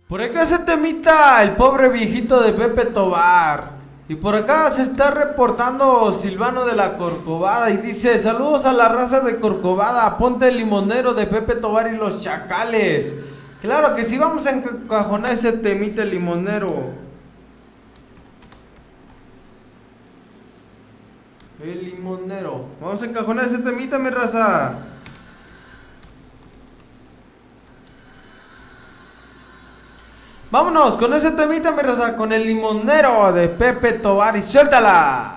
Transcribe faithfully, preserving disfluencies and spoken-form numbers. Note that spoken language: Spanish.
Por acá se temita el pobre viejito de Pepe Tobar. Y por acá se está reportando Silvano de la Corcovada y dice: saludos a la raza de Corcovada, ponte el limonero de Pepe Tobar y los chacales. Claro que sí, vamos a encajonar ese temita el limonero. El limonero. Vamos a encajonar ese temita, mi raza. Vámonos con ese temita, mi raza, con el limonero de Pepe Tobar y suéltala.